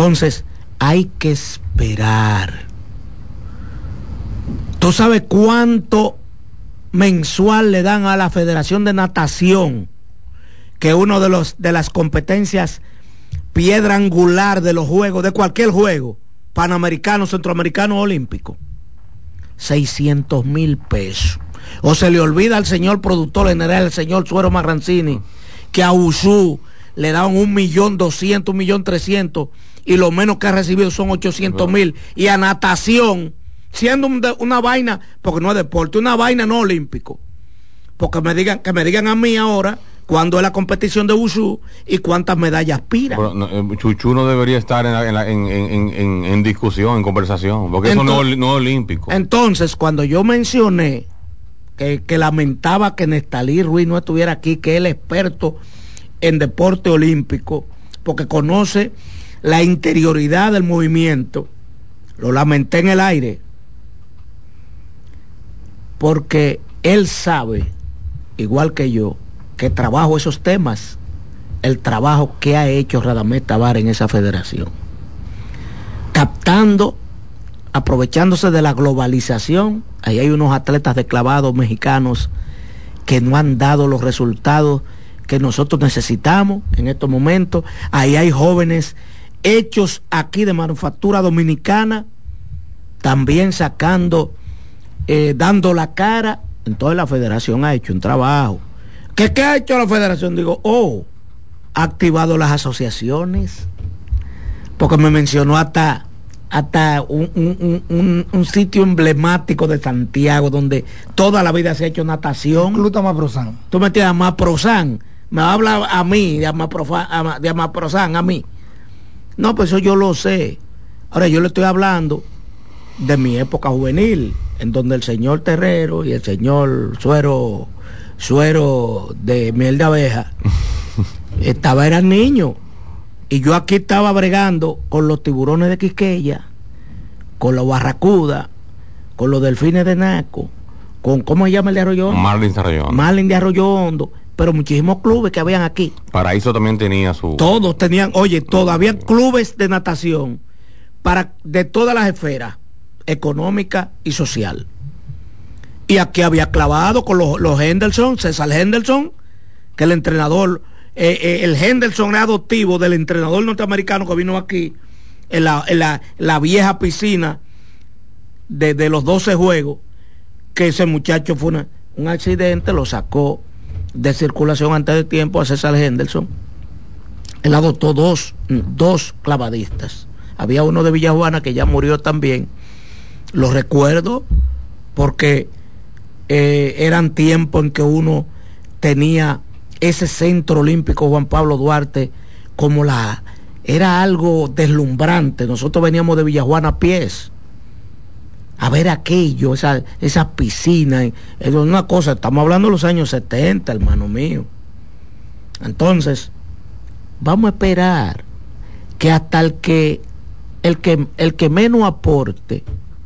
Entonces, hay que esperar. ¿Tú sabes cuánto mensual le dan a la Federación de Natación? Que uno de las competencias piedra angular de los juegos, de cualquier juego, panamericano, centroamericano, olímpico, 600,000 pesos. O se le olvida al señor productor general, el señor Suero Marrancini, que a USU le dan 1.200.000, 1.300.000, y lo menos que ha recibido son 800,000, y a natación, siendo una vaina, porque no es deporte, una vaina no olímpico, porque que me digan a mí ahora cuándo es la competición de USU y cuántas medallas aspira. Bueno, Chuchu no debería estar en discusión, en conversación, porque entonces, eso no es olímpico. Entonces, cuando yo mencioné que lamentaba que Nestalí Ruiz no estuviera aquí, que es el experto en deporte olímpico, porque conoce la interioridad del movimiento, lo lamenté en el aire, porque él sabe, igual que yo, que trabajo esos temas, el trabajo que ha hecho Radamés Tavares en esa federación, captando, aprovechándose de la globalización. Ahí hay unos atletas de clavado mexicanos que no han dado los resultados que nosotros necesitamos en estos momentos. Ahí hay jóvenes hechos aquí de manufactura dominicana, también sacando, dando la cara. Entonces la federación ha hecho un trabajo. ¿Qué ha hecho la federación? Digo, ha activado las asociaciones, porque me mencionó hasta un sitio emblemático de Santiago donde toda la vida se ha hecho natación. Club Amaprosan. Tú me tienes Amaprosan, me habla a mí de Amaprosan, a mí. No, pues eso yo lo sé. Ahora yo le estoy hablando de mi época juvenil, en donde el señor Terrero y el señor Suero de miel de abeja eran niños, y yo aquí estaba bregando con los tiburones de Quisqueya, con los barracudas, con los delfines de Naco, con, ¿cómo se llama el de Arroyo Hondo? Marlin de Arroyo Hondo, pero muchísimos clubes que habían aquí. Paraíso también tenía su... Todos tenían, todavía clubes de natación de todas las esferas, económica y social. Y aquí había clavado con los Henderson, César Henderson, que el entrenador, el Henderson es adoptivo del entrenador norteamericano que vino aquí en la vieja piscina de los 12 juegos, que ese muchacho fue un accidente, lo sacó de circulación antes de tiempo a César Henderson. Él adoptó dos clavadistas. Había uno de Villajuana que ya murió también. Lo recuerdo porque eran tiempos en que uno tenía ese centro olímpico Juan Pablo Duarte como era algo deslumbrante. Nosotros veníamos de Villajuana a pies a ver aquello, esa piscina, es una cosa. Estamos hablando de los años 70, hermano mío. Entonces vamos a esperar que hasta el que menos aporte,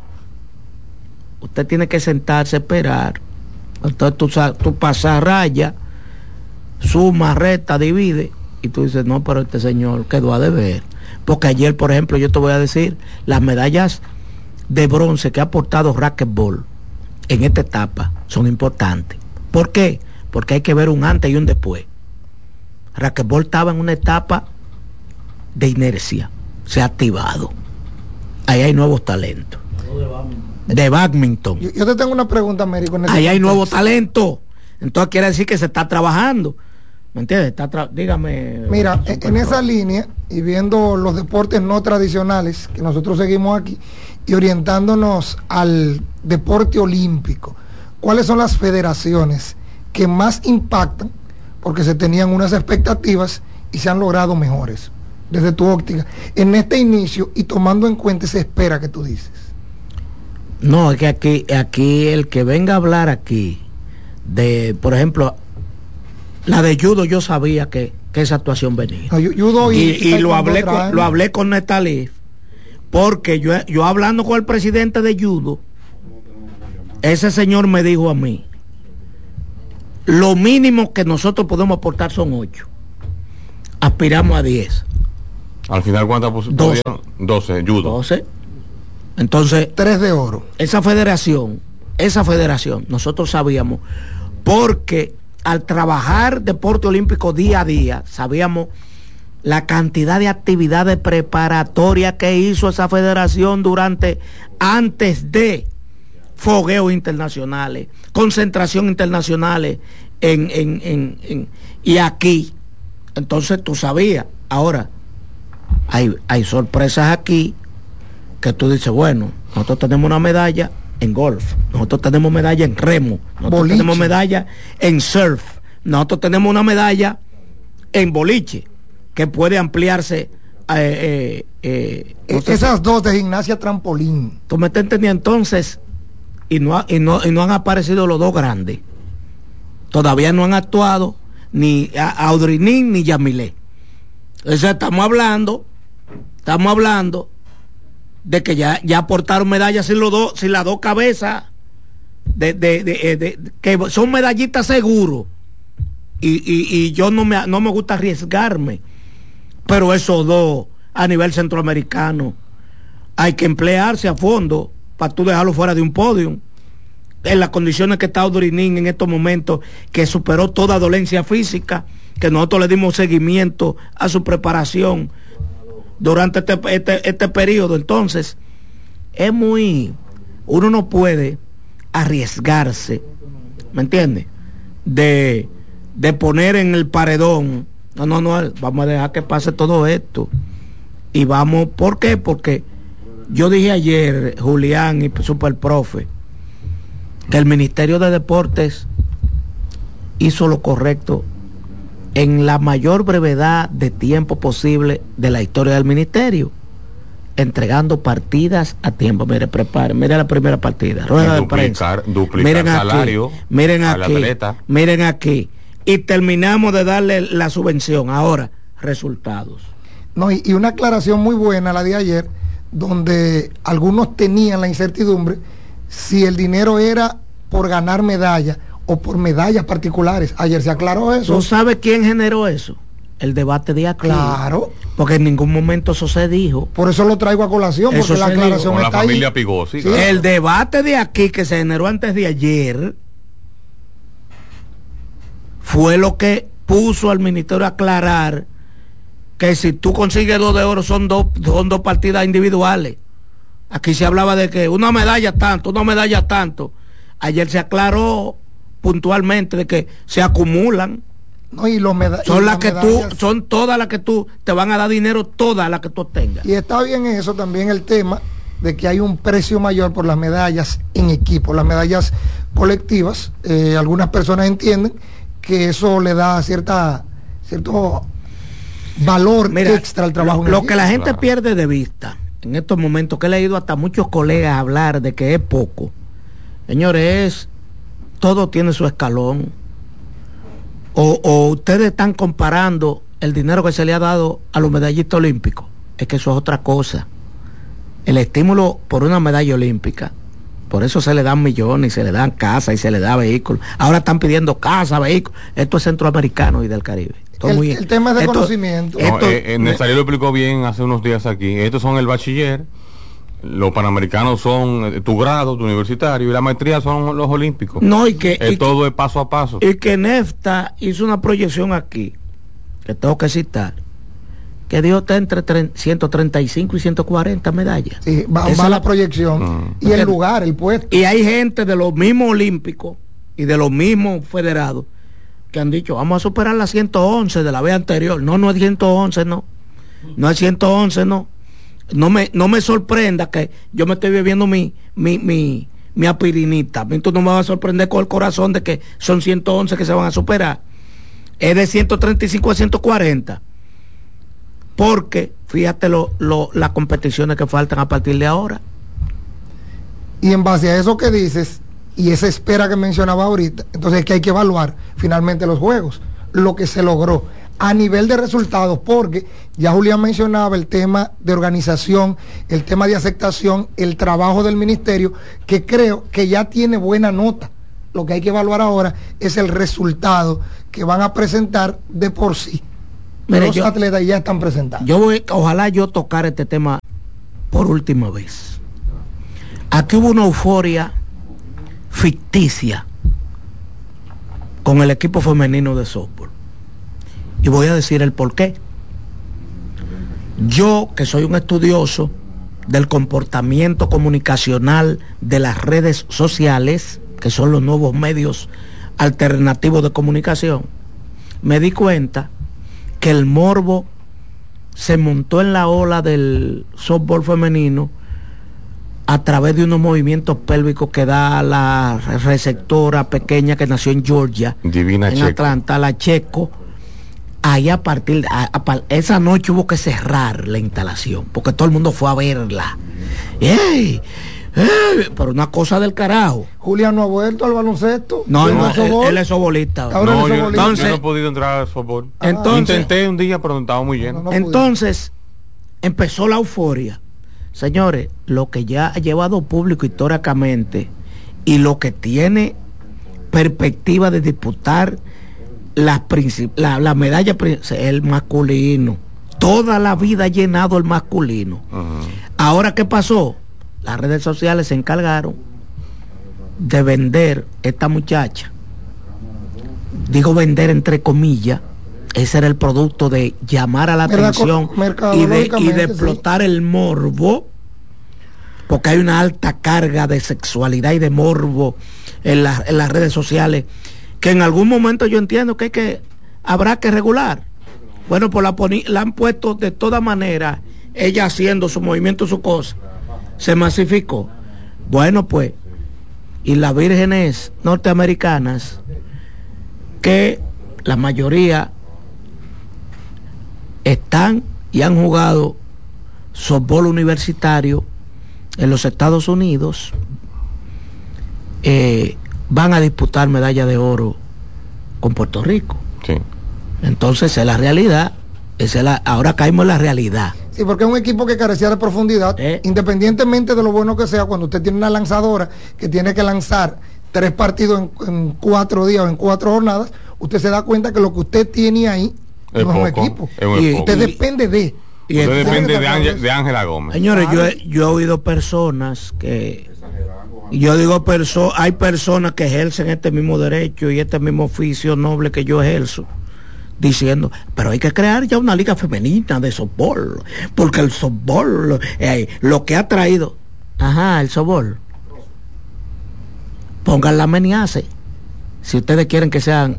usted tiene que sentarse a esperar. Entonces tú pasas raya, suma, resta, divide, y tú dices, no, pero este señor quedó a deber. Porque ayer, por ejemplo, yo te voy a decir, las medallas de bronce que ha aportado racquetball en esta etapa son importantes. ¿Por qué? Porque hay que ver un antes y un después. Racquetball estaba en una etapa de inercia, se ha activado. Ahí hay nuevos talentos. De badminton. Yo te tengo una pregunta, Américo. Ahí hay nuevo talento. Entonces quiere decir que se está trabajando. ¿Me entiendes? Dígame. Mira, en esa línea, y viendo los deportes no tradicionales que nosotros seguimos aquí, y orientándonos al deporte olímpico, ¿cuáles son las federaciones que más impactan? Porque se tenían unas expectativas y se han logrado mejores, desde tu óptica, en este inicio, y tomando en cuenta esa espera que tú dices. No, es que aquí el que venga a hablar aquí de, por ejemplo, la de judo, yo sabía que esa actuación venía. No, judo y lo hablé con Nestalí, porque yo hablando con el presidente de judo, ese señor me dijo a mí, lo mínimo que nosotros podemos aportar son 8, aspiramos a 10. Al final, ¿cuántas 12. 12, judo. 12. Entonces, 3 de oro. esa federación, nosotros sabíamos, porque al trabajar deporte olímpico día a día, sabíamos la cantidad de actividades preparatorias que hizo esa federación antes de fogueos internacionales, concentración internacionales y aquí. Entonces tú sabías. Ahora, hay sorpresas aquí que tú dices, bueno, nosotros tenemos una medalla en golf, nosotros tenemos medalla en remo, nosotros tenemos medalla en surf, nosotros tenemos una medalla en boliche que puede ampliarse. Esas dos de gimnasia trampolín. ¿Tú me estás entendiendo? Entonces, y no han aparecido los dos grandes. Todavía no han actuado ni Audrinín ni Yamilé. O sea, estamos hablando de que ya aportaron medallas sin las dos cabezas que son medallistas seguros. Y yo no me gusta arriesgarme, pero esos dos a nivel centroamericano hay que emplearse a fondo para tú dejarlo fuera de un podio en las condiciones que está Audrinín en estos momentos, que superó toda dolencia física, que nosotros le dimos seguimiento a su preparación durante este periodo. Entonces uno no puede arriesgarse, ¿me entiendes? De poner en el paredón, no, vamos a dejar que pase todo esto y vamos. ¿Por qué? Porque yo dije ayer, Julián y Superprofe, que el Ministerio de Deportes hizo lo correcto en la mayor brevedad de tiempo posible de la historia del ministerio, entregando partidas a tiempo. Mire, mire la primera partida, rueda de prensa. Duplicar salario al atleta. Miren aquí. Y terminamos de darle la subvención. Ahora, resultados. No, y una aclaración muy buena la de ayer, donde algunos tenían la incertidumbre si el dinero era por ganar medallas o por medallas particulares. Ayer se aclaró eso. ¿Tú sabes quién generó eso? El debate de aquí. Claro. Porque en ningún momento eso se dijo. Por eso lo traigo a colación, porque eso la aclaración con está la familia ahí. Pigosi. Sí. El debate de aquí que se generó antes de ayer fue lo que puso al ministerio a aclarar que si tú consigues 2 de oro son dos partidas individuales. Aquí se hablaba de que una medalla tanto. Ayer se aclaró puntualmente de que se acumulan. No, y los son todas las que tú te van a dar dinero, todas las que tú tengas. Y está bien eso también, el tema de que hay un precio mayor por las medallas en equipo, las medallas colectivas. Algunas personas entienden que eso le da cierto valor extra al trabajo en lo equipo. Que la gente pierde de vista en estos momentos, que he leído hasta muchos colegas hablar de que es poco. Señores, todo tiene su escalón. O ustedes están comparando el dinero que se le ha dado a los medallistas olímpicos. Es que eso es otra cosa. El estímulo por una medalla olímpica, por eso se le dan millones, y se le dan casas y se le da vehículos. Ahora están pidiendo casas, vehículos. Esto es centroamericano y del Caribe. El tema es de conocimiento. Néstor lo explicó bien hace unos días aquí. Estos son el bachiller, los panamericanos son tu grado, tu universitario, y la maestría son los olímpicos. No, todo es paso a paso. Y que NEFTA hizo una proyección aquí, que tengo que citar, que dijo está entre 135 y 140 medallas. Sí, va la proyección. Y el lugar, el puesto. Y hay gente de los mismos olímpicos y de los mismos federados que han dicho, vamos a superar las 111 de la vez anterior. No es 111, no. No es 111, no. No me sorprenda que yo me estoy bebiendo mi aspirinita. A mí tú no me vas a sorprender con el corazón de que son 111 que se van a superar. Es de 135 a 140. Porque fíjate las competiciones que faltan a partir de ahora. Y en base a eso que dices, y esa espera que mencionaba ahorita, entonces es que hay que evaluar finalmente los juegos, lo que se logró a nivel de resultados, porque ya Julián mencionaba el tema de organización, el tema de aceptación, el trabajo del ministerio, que creo que ya tiene buena nota. Lo que hay que evaluar ahora es el resultado que van a presentar de por sí. Mire, los atletas ya están presentando. Ojalá yo tocar este tema por última vez. Aquí hubo una euforia ficticia con el equipo femenino de softball. Y voy a decir el por qué. Yo, que soy un estudioso del comportamiento comunicacional de las redes sociales, que son los nuevos medios alternativos de comunicación, me di cuenta que el morbo se montó en la ola del softball femenino a través de unos movimientos pélvicos que da la receptora pequeña que nació en Georgia, Divina en Checo. Atlanta, la Checo. Ahí esa noche hubo que cerrar la instalación porque todo el mundo fue a verla. ¡Ey! Pero una cosa del carajo. Julián no ha vuelto al baloncesto. No, ¿Él él es softbolista. Ahora No, él es yo softbolista. no he podido entrar al softball. Entonces, Intenté un día, pero estaba muy lleno. No entonces empezó la euforia. Señores, lo que ya ha llevado público históricamente y lo que tiene perspectiva de disputar la medalla, el masculino. Toda la vida ha llenado el masculino. Ahora, ¿qué pasó? Las redes sociales se encargaron de vender esta muchacha. Digo vender entre comillas. Ese era el producto de llamar a la atención y de explotar el morbo, porque hay una alta carga de sexualidad y de morbo en las redes sociales, que en algún momento yo entiendo que habrá que regular. Bueno, pues la han puesto de toda manera, ella haciendo su movimiento, su cosa, se masificó. Bueno, pues, y las vírgenes norteamericanas, que la mayoría están y han jugado softball universitario en los Estados Unidos, van a disputar medalla de oro con Puerto Rico. Sí. Entonces es la realidad, ahora caímos en la realidad. Sí, porque es un equipo que carecía de profundidad, independientemente de lo bueno que sea. Cuando usted tiene una lanzadora que tiene que lanzar 3 partidos en 4 días o en 4 jornadas, usted se da cuenta que lo que usted tiene ahí no es un equipo. Y usted depende de... Usted depende de Ángela Gómez. Señores, yo he oído personas que... Yo digo, hay personas que ejercen este mismo derecho y este mismo oficio noble que yo ejerzo, diciendo, pero hay que crear ya una liga femenina de softball, porque el softball, lo que ha traído, el softball, pongan la meniace, si ustedes quieren que sea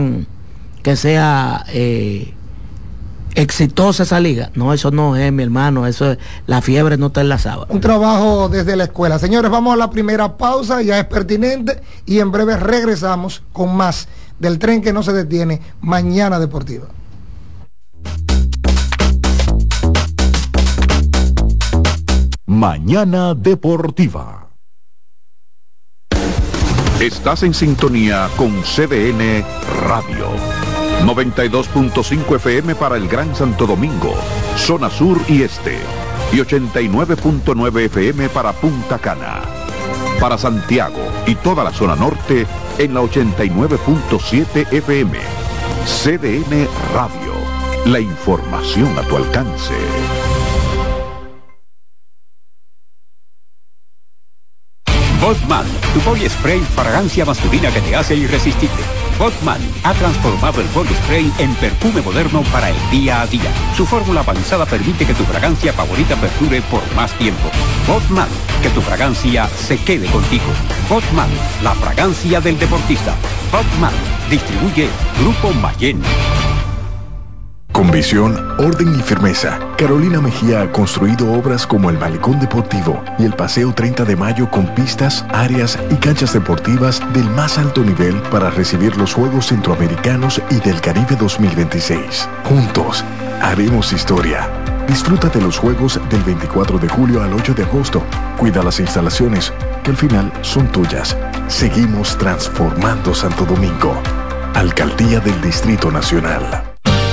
exitosa esa liga. No, eso no es, mi hermano, eso es, la fiebre no está en la sábana. Un trabajo desde la escuela. Señores, vamos a la primera pausa, ya es pertinente, y en breve regresamos con más del tren que no se detiene, Mañana Deportiva. Mañana Deportiva. Estás en sintonía con CDN Radio. 92.5 FM para el Gran Santo Domingo, zona sur y este, y 89.9 FM para Punta Cana. Para Santiago y toda la zona norte en la 89.7 FM. CDN Radio, la información a tu alcance. Botman, tu body spray, fragancia masculina que te hace irresistible. Botman ha transformado el body spray en perfume moderno para el día a día. Su fórmula avanzada permite que tu fragancia favorita perdure por más tiempo. Botman, que tu fragancia se quede contigo. Botman, la fragancia del deportista. Botman, distribuye Grupo Mayen. Con visión, orden y firmeza, Carolina Mejía ha construido obras como el Malecón Deportivo y el Paseo 30 de Mayo con pistas, áreas y canchas deportivas del más alto nivel para recibir los Juegos Centroamericanos y del Caribe 2026. Juntos, haremos historia. Disfruta de los Juegos del 24 de julio al 8 de agosto. Cuida las instalaciones, que al final son tuyas. Seguimos transformando Santo Domingo. Alcaldía del Distrito Nacional.